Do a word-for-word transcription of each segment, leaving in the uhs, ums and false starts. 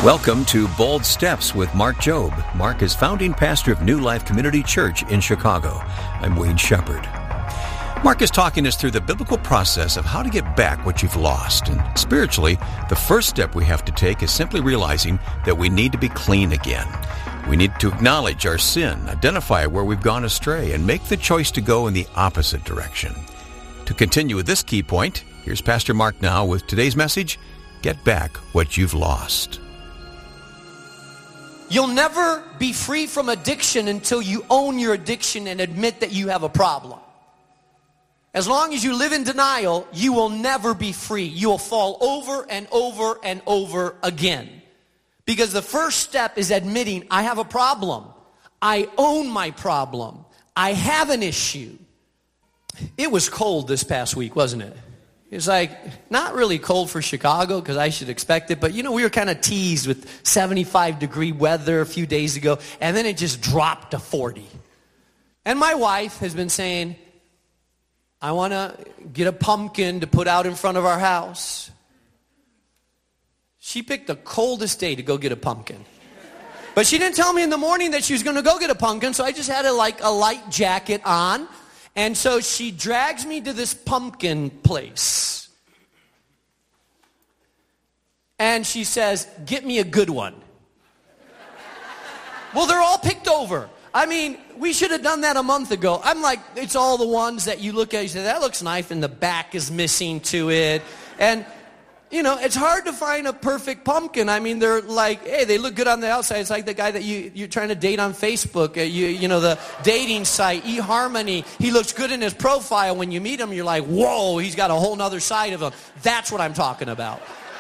Welcome to Bold Steps with Mark Jobe. Mark is founding pastor of New Life Community Church in Chicago. I'm Wayne Shepherd. Mark is talking us through the biblical process of how to get back what you've lost. And spiritually, the first step we have to take is simply realizing that we need to be clean again. We need to acknowledge our sin, identify where we've gone astray, and make the choice to go in the opposite direction. To continue with this key point, here's Pastor Mark now with today's message, Get Back What You've Lost. You'll never be free from addiction until you own your addiction and admit that you have a problem. As long as you live in denial, you will never be free. You will fall over and over and over again. Because the first step is admitting, I have a problem. I own my problem. I have an issue. It was cold this past week, wasn't it? It was like, not really cold for Chicago because I should expect it, but you know, we were kind of teased with seventy-five degree weather a few days ago, and then it just dropped to forty. And my wife has been saying, I want to get a pumpkin to put out in front of our house. She picked the coldest day to go get a pumpkin. But she didn't tell me in the morning that she was going to go get a pumpkin, so I just had a, like a light jacket on. And so she drags me to this pumpkin place. And she says, get me a good one. Well, they're all picked over. I mean, we should have done that a month ago. I'm like, it's all the ones that you look at, you say, that looks nice, and the back is missing to it. And, you know, it's hard to find a perfect pumpkin. I mean, they're like, hey, they look good on the outside. It's like the guy that you, you're trying to date on Facebook. Uh, you, you know, the dating site, eHarmony. He looks good in his profile. When you meet him, you're like, whoa, he's got a whole nother side of him. That's what I'm talking about.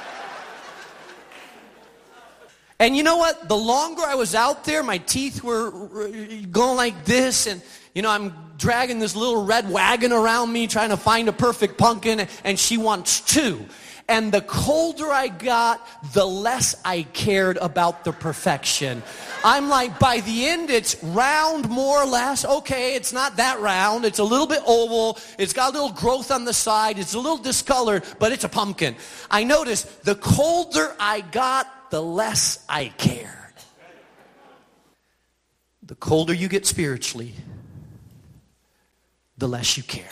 And you know what? The longer I was out there, my teeth were going like this. And, you know, I'm dragging this little red wagon around me trying to find a perfect pumpkin. And she wants two. And the colder I got, the less I cared about the perfection. I'm like, by the end, it's round more or less. Okay, it's not that round. It's a little bit oval. It's got a little growth on the side. It's a little discolored, but it's a pumpkin. I noticed the colder I got, the less I cared. The colder you get spiritually, the less you care.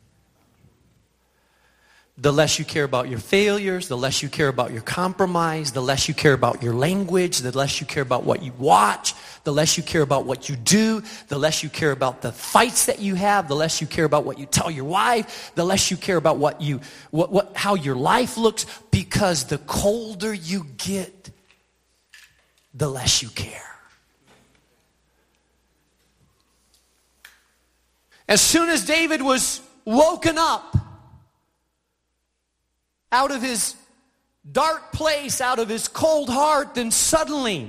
The less you care about your failures, the less you care about your compromise, the less you care about your language, the less you care about what you watch, the less you care about what you do, the less you care about the fights that you have, the less you care about what you tell your wife, the less you care about what you, what, what, how your life looks, because the colder you get, the less you care. As soon as David was woken up, out of his dark place, out of his cold heart, then suddenly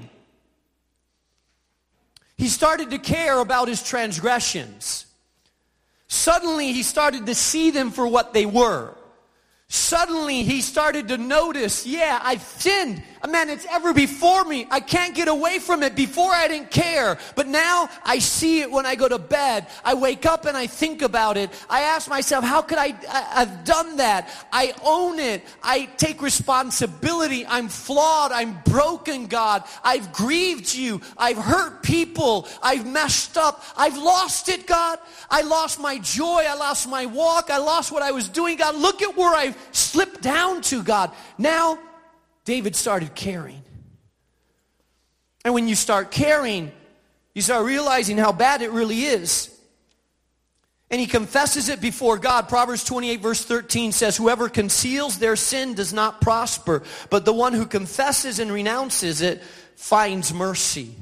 he started to care about his transgressions. Suddenly he started to see them for what they were. Suddenly he started to notice, yeah, I've sinned. Man, it's ever before me. I can't get away from it. Before I didn't care. But now I see it when I go to bed. I wake up and I think about it. I ask myself, how could I, I I've done that? I own it. I take responsibility. I'm flawed. I'm broken, God. I've grieved you. I've hurt people. I've messed up. I've lost it, God. I lost my joy. I lost my walk. I lost what I was doing. God, look at where I've slipped down to, God. Now, David started caring. And when you start caring, you start realizing how bad it really is. And he confesses it before God. Proverbs twenty-eight verse thirteen says, whoever conceals their sin does not prosper, but the one who confesses and renounces it finds mercy.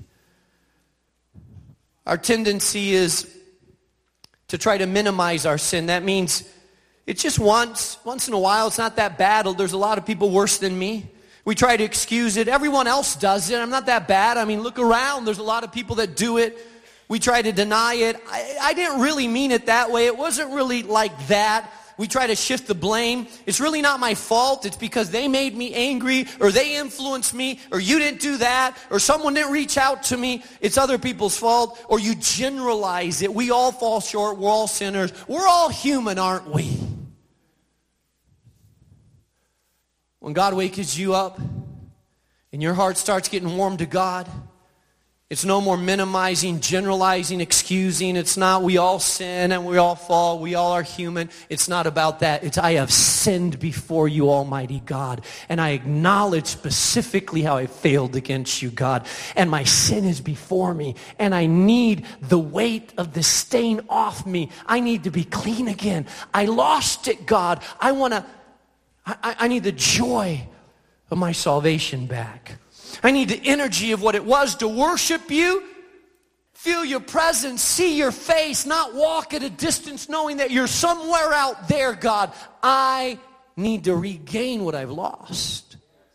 Our tendency is to try to minimize our sin. That means it's just once, once in a while. It's not that bad. There's a lot of people worse than me. We try to excuse it. Everyone else does it. I'm not that bad. I mean, look around. There's a lot of people that do it. We try to deny it. I, I didn't really mean it that way. It wasn't really like that. We try to shift the blame. It's really not my fault. It's because they made me angry, or they influenced me, or you didn't do that, or someone didn't reach out to me. It's other people's fault. Or you generalize it. We all fall short. We're all sinners. We're all human, aren't we? When God wakes you up and your heart starts getting warm to God, it's no more minimizing, generalizing, excusing. It's not we all sin and we all fall. We all are human. It's not about that. It's I have sinned before you, Almighty God. And I acknowledge specifically how I failed against you, God. And my sin is before me. And I need the weight of the stain off me. I need to be clean again. I lost it, God. I want to, I, I need the joy of my salvation back. I need the energy of what it was to worship you, feel your presence, see your face, not walk at a distance knowing that you're somewhere out there, God. I need to regain what I've lost.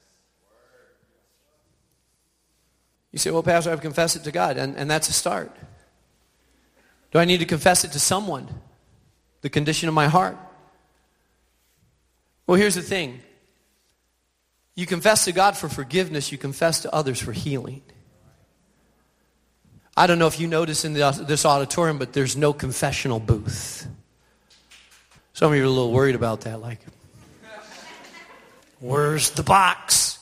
You say, well, Pastor, I've confessed it to God, and, and that's a start. Do I need to confess it to someone? The condition of my heart? Well, here's the thing. You confess to God for forgiveness. You confess to others for healing. I don't know if you notice in the, this auditorium, but there's no confessional booth. Some of you are a little worried about that. Like, where's the box?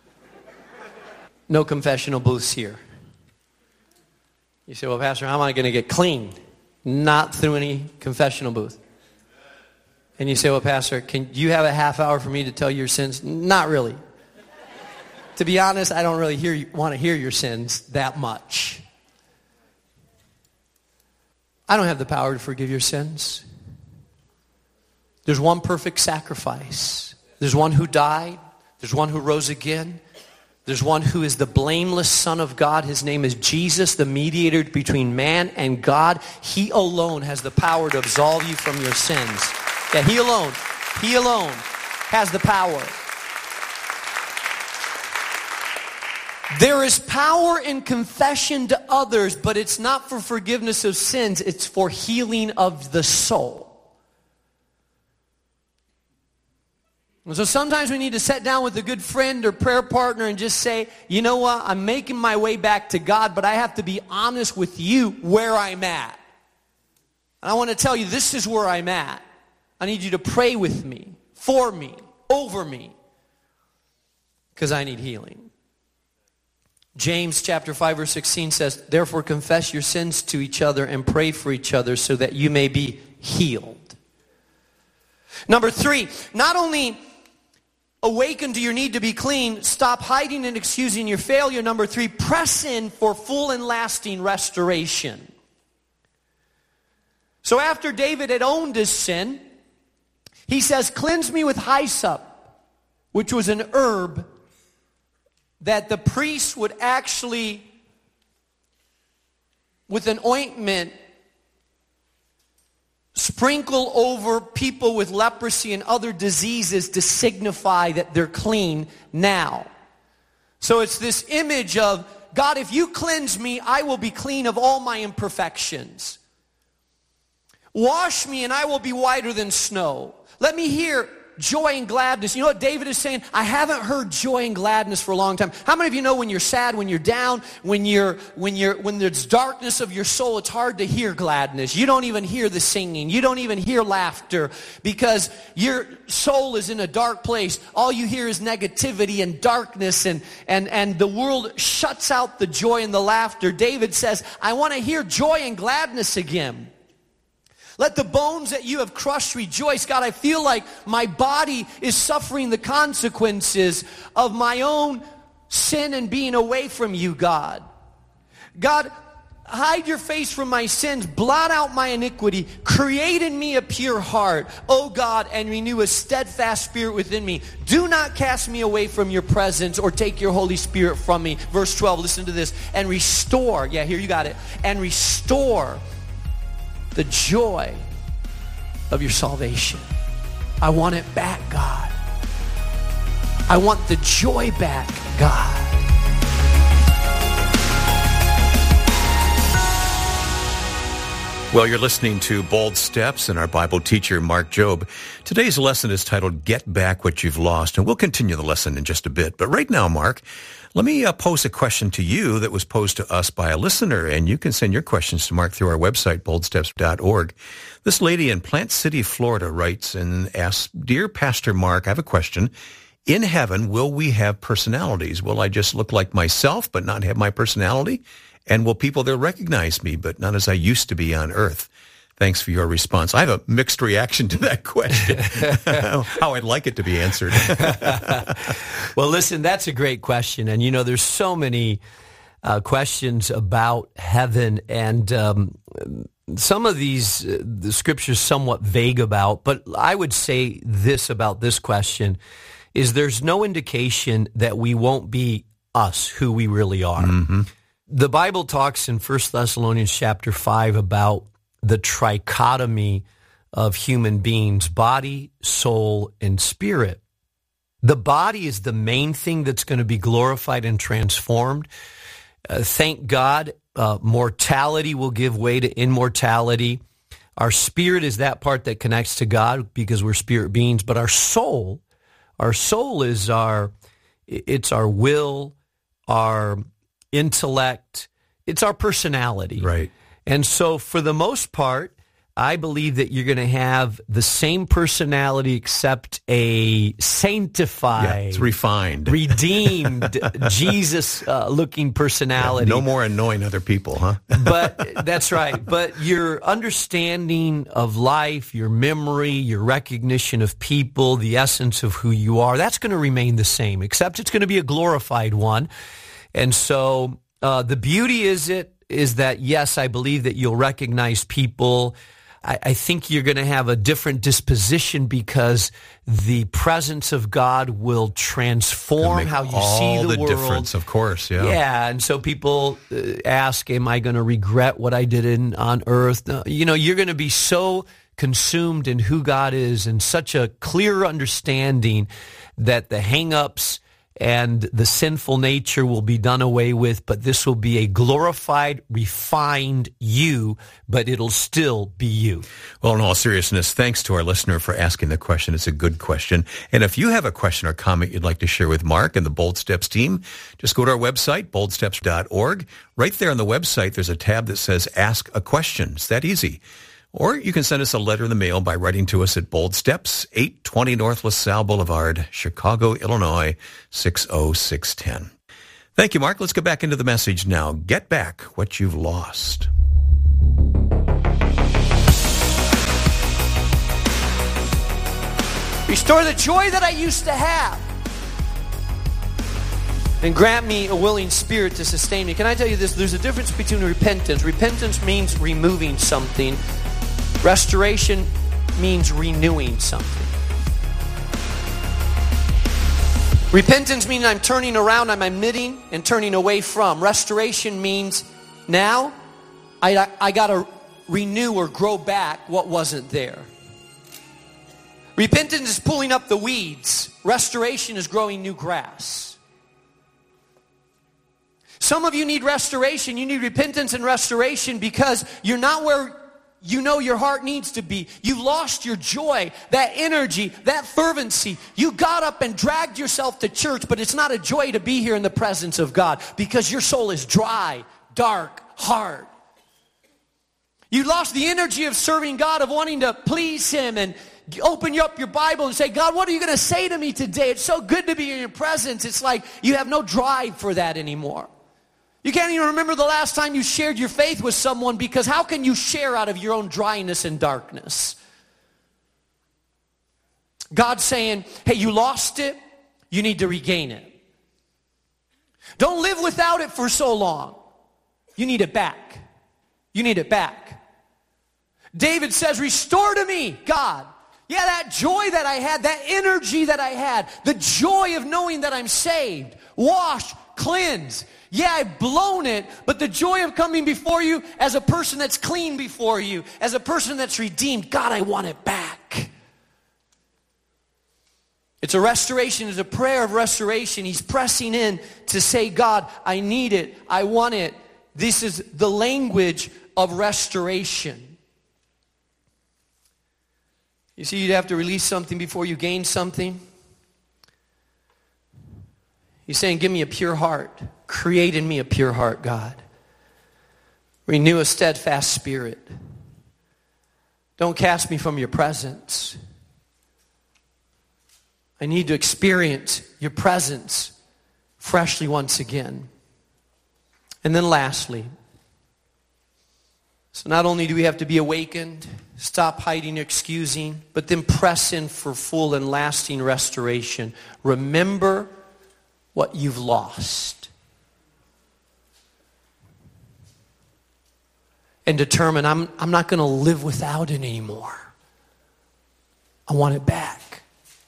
No confessional booths here. You say, well, Pastor, how am I going to get clean? Not through any confessional booth. And you say, well, Pastor, can you have a half hour for me to tell your sins? Not really. To be honest, I don't really hear, want to hear your sins that much. I don't have the power to forgive your sins. There's one perfect sacrifice. There's one who died. There's one who rose again. There's one who is the blameless Son of God. His name is Jesus, the mediator between man and God. He alone has the power to absolve you from your sins. Yeah, he alone, he alone has the power. There is power in confession to others, but it's not for forgiveness of sins. It's for healing of the soul. And so sometimes we need to sit down with a good friend or prayer partner and just say, you know what, I'm making my way back to God, but I have to be honest with you where I'm at. And I want to tell you, this is where I'm at. I need you to pray with me, for me, over me, because I need healing. James chapter five verse sixteen says, therefore confess your sins to each other and pray for each other so that you may be healed. Number three, not only awaken to your need to be clean, stop hiding and excusing your failure. Number three, press in for full and lasting restoration. So after David had owned his sin, he says, cleanse me with hyssop, which was an herb that the priest would actually, with an ointment, sprinkle over people with leprosy and other diseases to signify that they're clean now. So it's this image of, God, if you cleanse me, I will be clean of all my imperfections. Wash me and I will be whiter than snow. Let me hear joy and gladness. You know what David is saying? I haven't heard joy and gladness for a long time. How many of you know when you're sad, when you're down, when you're when you're when there's darkness of your soul, it's hard to hear gladness. You don't even hear the singing. You don't even hear laughter because your soul is in a dark place. All you hear is negativity and darkness, and and and the world shuts out the joy and the laughter. David says, I want to hear joy and gladness again. Let the bones that you have crushed rejoice. God, I feel like my body is suffering the consequences of my own sin and being away from you, God. God, hide your face from my sins. Blot out my iniquity. Create in me a pure heart, O God, and renew a steadfast spirit within me. Do not cast me away from your presence or take your Holy Spirit from me. Verse twelve, listen to this. And restore, yeah, here you got it. And restore the joy of your salvation. I want it back, God. I want the joy back, God. Well, you're listening to Bold Steps and our Bible teacher, Mark Jobe. Today's lesson is titled, Get Back What You've Lost, and we'll continue the lesson in just a bit. But right now, Mark, let me uh, pose a question to you that was posed to us by a listener, and you can send your questions to Mark through our website, bold steps dot org. This lady in Plant City, Florida writes and asks, Dear Pastor Mark, I have a question. in heaven, will we have personalities? Will I just look like myself but not have my personality? And will people there recognize me but not as I used to be on earth? Thanks for your response. I have a mixed reaction to that question, how I'd like it to be answered. Well, listen, that's a great question. And, you know, there's so many uh, questions about heaven, and um, some of these uh, the scripture's somewhat vague about, but I would say this about this question, is there's no indication that we won't be us, who we really are. Mm-hmm. The Bible talks in First Thessalonians chapter five about the trichotomy of human beings, body, soul, and spirit. The body is the main thing that's going to be glorified and transformed. Uh, thank God, uh, mortality will give way to immortality. Our spirit is that part that connects to God because we're spirit beings, but our soul, our soul is our, it's our will, our intellect, it's our personality. Right. And so for the most part, I believe that you're going to have the same personality except a sanctified, yeah, it's refined, redeemed, Jesus-looking uh, personality. Yeah, no more annoying other people, huh? But that's right. But your understanding of life, your memory, your recognition of people, the essence of who you are, that's going to remain the same, except it's going to be a glorified one. And so uh, the beauty is it, is that, yes, I believe that you'll recognize people. I, I think you're going to have a different disposition because the presence of God will transform how you see the, the world. Difference, of course, yeah. Yeah, and so people uh, ask, am I going to regret what I did in, on earth? No, you know, you're going to be so consumed in who God is and such a clear understanding that the hang-ups and the sinful nature will be done away with, but this will be a glorified, refined you, but it'll still be you. Well, in all seriousness, thanks to our listener for asking the question. It's a good question. And if you have a question or comment you'd like to share with Mark and the Bold Steps team, just go to our website, bold steps dot org. Right there on the website, there's a tab that says Ask a Question. It's that easy. Or you can send us a letter in the mail by writing to us at Bold Steps, eight twenty North LaSalle Boulevard, Chicago, Illinois, six oh six one oh. Thank you, Mark. Let's get back into the message now. Get back what you've lost. Restore the joy that I used to have. And grant me a willing spirit to sustain me. Can I tell you this? There's a difference between repentance. Repentance means removing something. Restoration means renewing something. Repentance means I'm turning around, I'm admitting and turning away from. Restoration means now I, I, I got to renew or grow back what wasn't there. Repentance is pulling up the weeds. Restoration is growing new grass. Some of you need restoration. You need repentance and restoration because you're not where you know your heart needs to be. You lost your joy, that energy, that fervency. You got up and dragged yourself to church, but it's not a joy to be here in the presence of God because your soul is dry, dark, hard. You lost the energy of serving God, of wanting to please Him and open up your Bible and say, God, what are you going to say to me today? It's so good to be in your presence. It's like you have no drive for that anymore. You can't even remember the last time you shared your faith with someone because how can you share out of your own dryness and darkness? God's saying, hey, you lost it. You need to regain it. Don't live without it for so long. You need it back. You need it back. David says, restore to me, God. Yeah, that joy that I had, that energy that I had, the joy of knowing that I'm saved, wash, cleanse. Yeah, I've blown it, but the joy of coming before you as a person that's clean before you, as a person that's redeemed, God, I want it back. It's a restoration, it's a prayer of restoration. He's pressing in to say, God, I need it, I want it. This is the language of restoration. You see, you'd have to release something before you gain something. He's saying, give me a pure heart. Create in me a pure heart, God. Renew a steadfast spirit. Don't cast me from your presence. I need to experience your presence freshly once again. And then lastly, so not only do we have to be awakened, stop hiding, excusing, but then press in for full and lasting restoration. Remember what you've lost. And determine, I'm, I'm not going to live without it anymore. I want it back.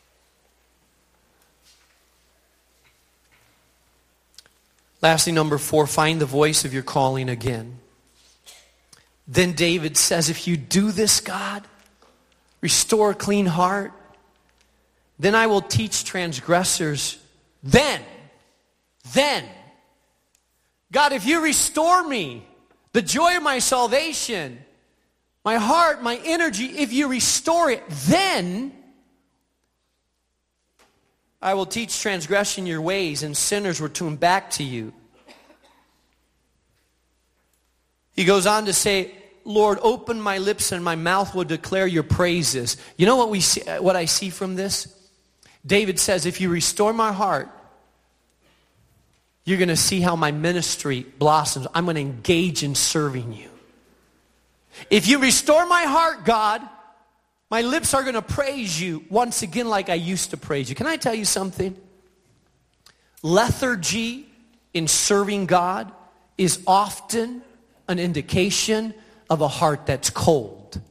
Lastly, number four, find the voice of your calling again. Then David says, if you do this, God, restore a clean heart, then I will teach transgressors. Then, then, God, if you restore me, the joy of my salvation, my heart, my energy, if you restore it, then I will teach transgression your ways, and sinners will turn back to you. He goes on to say, Lord, open my lips and my mouth will declare your praises. You know what we see, what I see from this? David says, if you restore my heart, you're going to see how my ministry blossoms. I'm going to engage in serving you. If you restore my heart, God, my lips are going to praise you once again like I used to praise you. Can I tell you something? Lethargy in serving God is often an indication of a heart that's cold.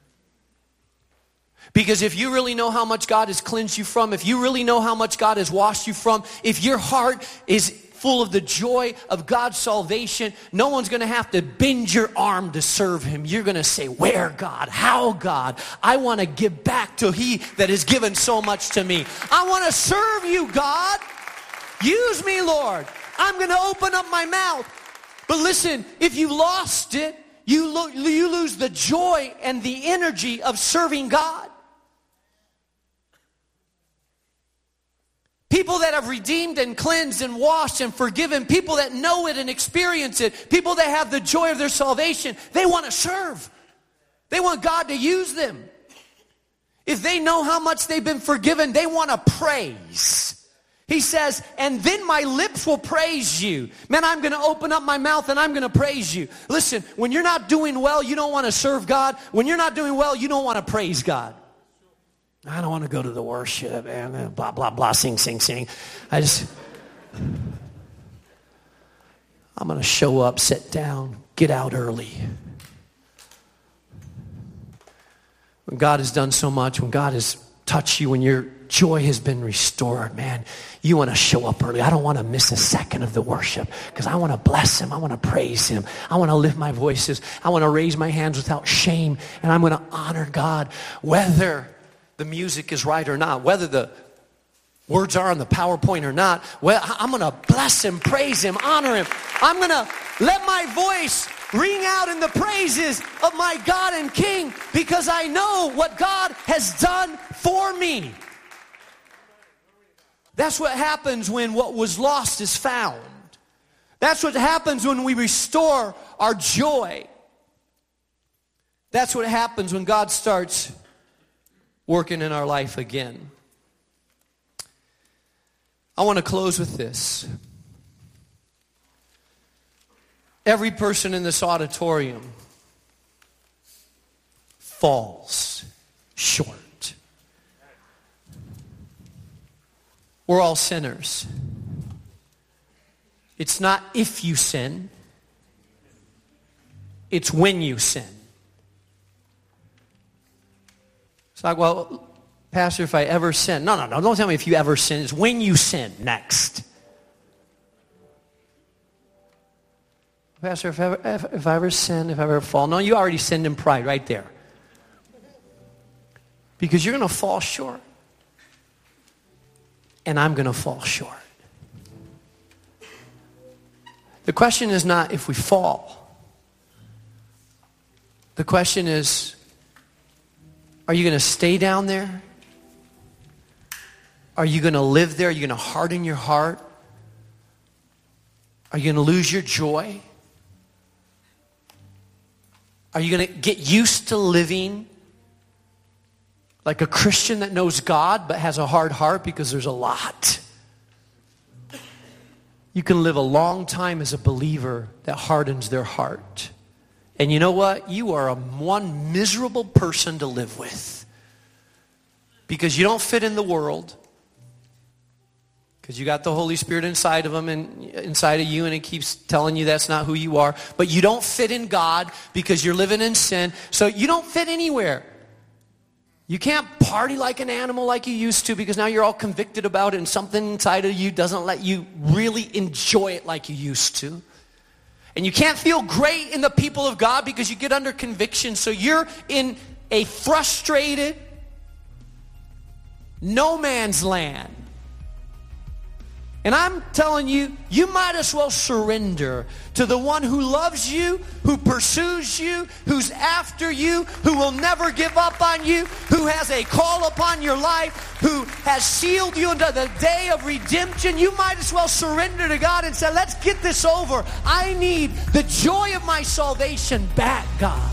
Because if you really know how much God has cleansed you from, if you really know how much God has washed you from, if your heart is full of the joy of God's salvation, no one's going to have to bend your arm to serve him. You're going to say, where, God? How, God? I want to give back to he that has given so much to me. I want to serve you, God. Use me, Lord. I'm going to open up my mouth. But listen, if you lost it, you, lo- you lose the joy and the energy of serving God. People that have redeemed and cleansed and washed and forgiven, people that know it and experience it, people that have the joy of their salvation, they want to serve. They want God to use them. If they know how much they've been forgiven, they want to praise. He says, and then my lips will praise you. Man, I'm going to open up my mouth and I'm going to praise you. Listen, when you're not doing well, you don't want to serve God. When you're not doing well, you don't want to praise God. I don't want to go to the worship and blah, blah, blah, sing, sing, sing. I just, I'm going to show up, sit down, get out early. When God has done so much, when God has touched you, when your joy has been restored, man, you want to show up early. I don't want to miss a second of the worship because I want to bless him. I want to praise him. I want to lift my voices. I want to raise my hands without shame, and I'm going to honor God whether the music is right or not, whether the words are on the PowerPoint or not. Well, I'm going to bless him, praise him, honor him. I'm going to let my voice ring out in the praises of my God and King because I know what God has done for me. That's what happens when what was lost is found. That's what happens when we restore our joy. That's what happens when God starts working in our life again. I want to close with this. Every person in this auditorium falls short. We're all sinners. It's not if you sin. It's when you sin. It's like, well, Pastor, if I ever sin. No, no, no. Don't tell me if you ever sin. It's when you sin next. Pastor, if I ever, if, if I ever sin, if I ever fall. No, you already sinned in pride right there. Because you're going to fall short. And I'm going to fall short. The question is not if we fall. The question is, are you going to stay down there? Are you going to live there? Are you going to harden your heart? Are you going to lose your joy? Are you going to get used to living Like a Christian that knows God but has a hard heart because there's a lot. You can live a long time as a believer that hardens their heart. And you know what? You are a one miserable person to live with. Because you don't fit in the world. Because you got the Holy Spirit inside of them and inside of you, and it keeps telling you that's not who you are. But you don't fit in God because you're living in sin. So you don't fit anywhere. You can't party like an animal like you used to because now you're all convicted about it and something inside of you doesn't let you really enjoy it like you used to. And you can't feel great in the people of God because you get under conviction. So you're in a frustrated, no man's land. And I'm telling you, you might as well surrender to the one who loves you, who pursues you, who's after you, who will never give up on you, who has a call upon your life, who has sealed you into the day of redemption. You might as well surrender to God and say, let's get this over. I need the joy of my salvation back, God.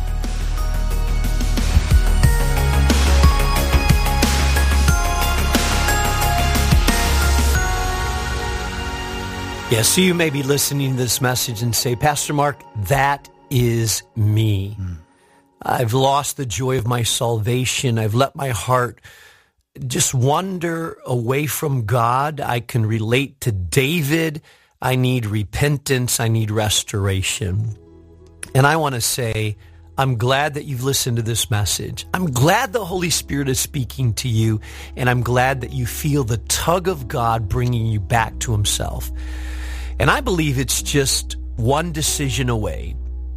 Yes, so you may be listening to this message and say, Pastor Mark, that is me. Mm. I've lost the joy of my salvation. I've let my heart just wander away from God. I can relate to David. I need repentance. I need restoration. And I want to say, I'm glad that you've listened to this message. I'm glad the Holy Spirit is speaking to you, and I'm glad that you feel the tug of God bringing you back to himself. And I believe it's just one decision away.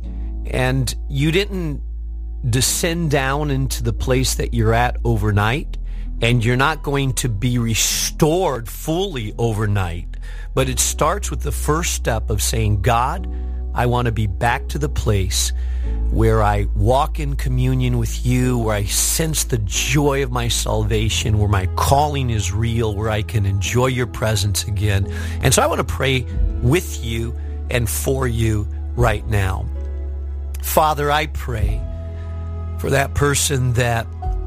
And you didn't descend down into the place that you're at overnight, and you're not going to be restored fully overnight. But it starts with the first step of saying, God, I want to be back to the place where I walk in communion with you, where I sense the joy of my salvation, where my calling is real, where I can enjoy your presence again. And so I want to pray with you and for you right now. Father, I pray for that person that,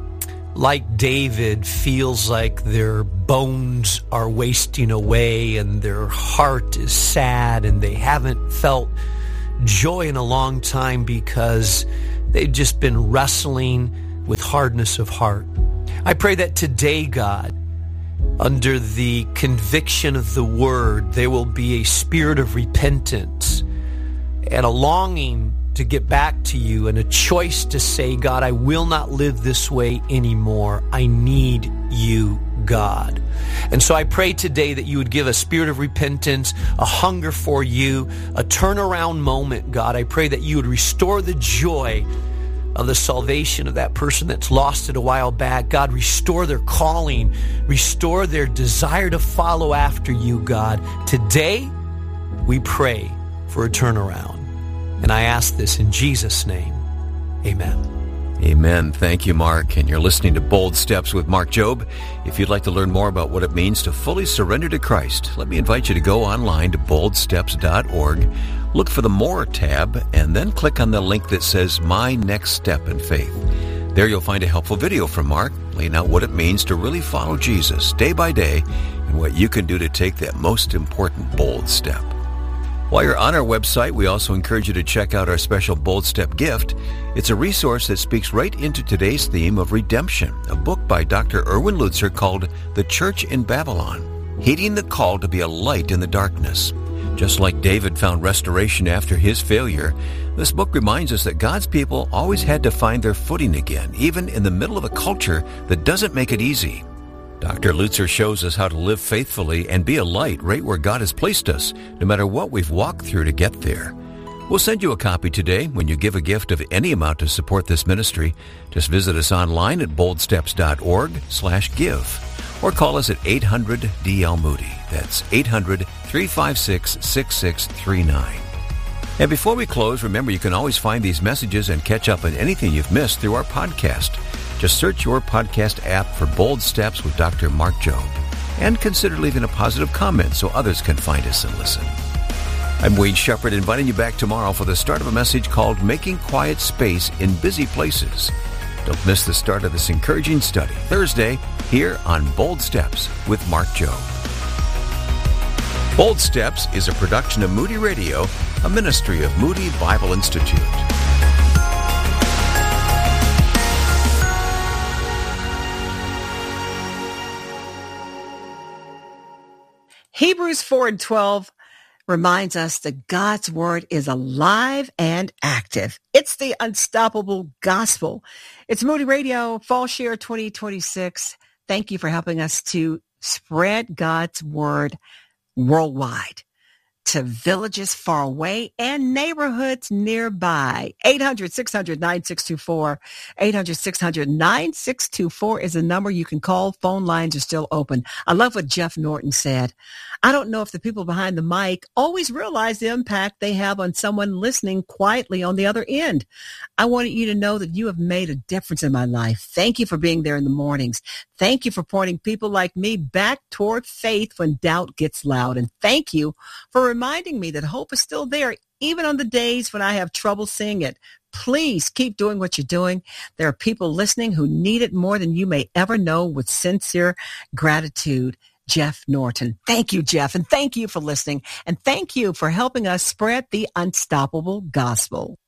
like David, feels like their bones are wasting away and their heart is sad and they haven't felt joy in a long time because they've just been wrestling with hardness of heart. I pray that today, God, under the conviction of the word, there will be a spirit of repentance and a longing to get back to you and a choice to say, God, I will not live this way anymore. I need you, God. And so I pray today that you would give a spirit of repentance, a hunger for you, a turnaround moment, God. I pray that you would restore the joy of the salvation of that person that's lost it a while back. God, restore their calling, restore their desire to follow after you, God. Today, we pray for a turnaround. And I ask this in Jesus' name. Amen. Amen. Thank you, Mark. And you're listening to Bold Steps with Mark Jobe. If you'd like to learn more about what it means to fully surrender to Christ, let me invite you to go online to bold steps dot org, look for the More tab, and then click on the link that says My Next Step in Faith. There you'll find a helpful video from Mark laying out what it means to really follow Jesus day by day and what you can do to take that most important bold step. While you're on our website, we also encourage you to check out our special Bold Step gift. It's a resource that speaks right into today's theme of redemption, a book by Doctor Erwin Lutzer called The Church in Babylon, Heeding the Call to be a Light in the Darkness. Just like David found restoration after his failure, this book reminds us that God's people always had to find their footing again, even in the middle of a culture that doesn't make it easy. Doctor Lutzer shows us how to live faithfully and be a light right where God has placed us, no matter what we've walked through to get there. We'll send you a copy today when you give a gift of any amount to support this ministry. Just visit us online at bold steps dot org slash give or call us at eight hundred D L Moody. That's eight hundred, three five six, six six three nine. And before we close, remember you can always find these messages and catch up on anything you've missed through our podcast. Just search your podcast app for Bold Steps with Doctor Mark Jobe. And consider leaving a positive comment so others can find us and listen. I'm Wade Shepherd, inviting you back tomorrow for the start of a message called Making Quiet Space in Busy Places. Don't miss the start of this encouraging study Thursday here on Bold Steps with Mark Jobe. Bold Steps is a production of Moody Radio, a ministry of Moody Bible Institute. Hebrews four and twelve reminds us that God's word is alive and active. It's the unstoppable gospel. It's Moody Radio, Fall Share twenty twenty-six. Thank you for helping us to spread God's word worldwide to villages far away and neighborhoods nearby. eight hundred, six hundred, nine six two four. eight hundred, six hundred, nine six two four is a number you can call. Phone lines are still open. I love what Jeff Norton said. I don't know if the people behind the mic always realize the impact they have on someone listening quietly on the other end. I wanted you to know that you have made a difference in my life. Thank you for being there in the mornings. Thank you for pointing people like me back toward faith when doubt gets loud. And thank you for reminding me that hope is still there, even on the days when I have trouble seeing it. Please keep doing what you're doing. There are people listening who need it more than you may ever know. With sincere gratitude, Jeff Norton. Thank you, Jeff, and thank you for listening, and thank you for helping us spread the unstoppable gospel.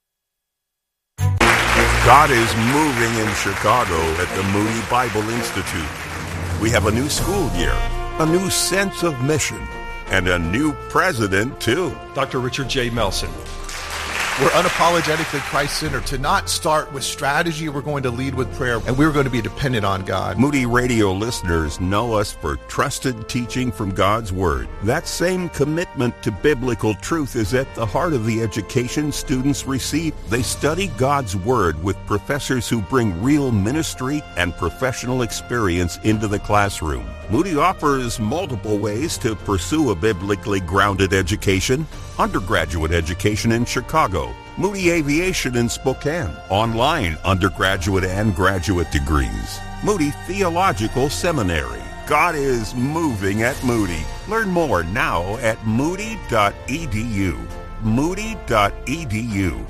God is moving in Chicago at the Moody Bible Institute. We have a new school year, a new sense of mission, and a new president, too. Doctor Richard J. Melson. We're unapologetically Christ-centered. To not start with strategy, we're going to lead with prayer, and we're going to be dependent on God. Moody Radio listeners know us for trusted teaching from God's Word. That same commitment to biblical truth is at the heart of the education students receive. They study God's Word with professors who bring real ministry and professional experience into the classroom. Moody offers multiple ways to pursue a biblically grounded education. Undergraduate education in Chicago, Moody Aviation in Spokane, online undergraduate and graduate degrees, Moody Theological Seminary. God is moving at Moody. Learn more now at moody dot e d u. moody dot e d u.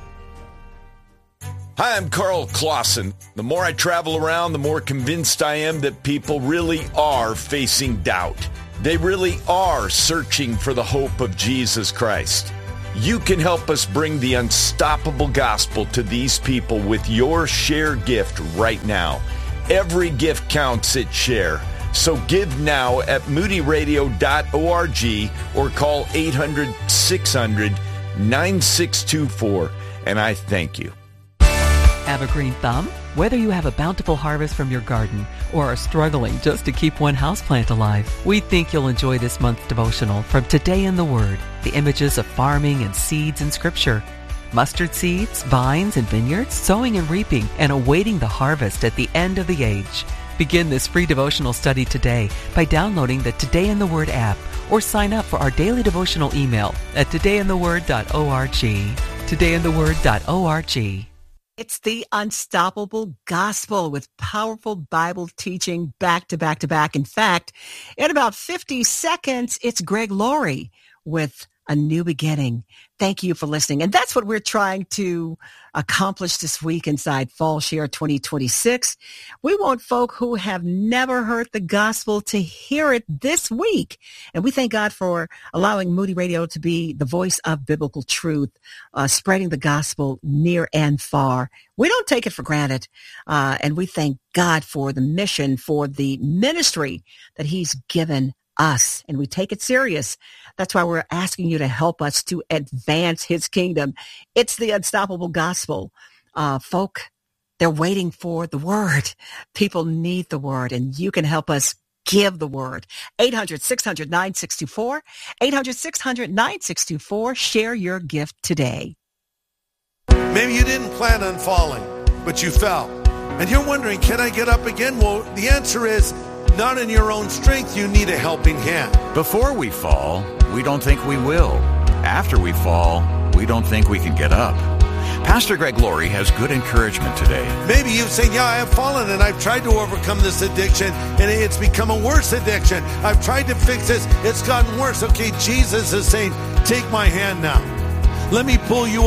Hi, I'm Carl Clausen. The more I travel around, the more convinced I am that people really are facing doubt. They really are searching for the hope of Jesus Christ. You can help us bring the unstoppable gospel to these people with your Share gift right now. Every gift counts at Share. So give now at moody radio dot org or call eight hundred, six hundred, nine six two four, and I thank you. Have a green thumb? Whether you have a bountiful harvest from your garden or are struggling just to keep one houseplant alive, we think you'll enjoy this month's devotional from Today in the Word, the images of farming and seeds in Scripture. Mustard seeds, vines, and vineyards, sowing and reaping, and awaiting the harvest at the end of the age. Begin this free devotional study today by downloading the Today in the Word app or sign up for our daily devotional email at today in the word dot org. today in the word dot org. It's the unstoppable gospel with powerful Bible teaching back to back to back. In fact, in about fifty seconds, it's Greg Laurie with A New Beginning. Thank you for listening. And that's what we're trying to accomplish this week inside Fall Share twenty twenty-six. We want folk who have never heard the gospel to hear it this week. And we thank God for allowing Moody Radio to be the voice of biblical truth, uh, spreading the gospel near and far. We don't take it for granted. Uh, and we thank God for the mission, for the ministry that he's given us, and we take it serious. That's why we're asking you to help us to advance his kingdom. It's the unstoppable gospel. Uh, folk, they're waiting for the word. People need the word, and you can help us give the word. eight hundred, six hundred, nine six two four. eight hundred, six hundred, nine six two four. Share your gift today. Maybe you didn't plan on falling, but you fell. And you're wondering, can I get up again? Well, the answer is, not in your own strength. You need a helping hand. Before we fall, we don't think we will. After we fall, we don't think we can get up. Pastor Greg Laurie has good encouragement today. Maybe you've said, yeah, I have fallen and I've tried to overcome this addiction and it's become a worse addiction. I've tried to fix this. It's gotten worse. Okay, Jesus is saying, take my hand now. Let me pull you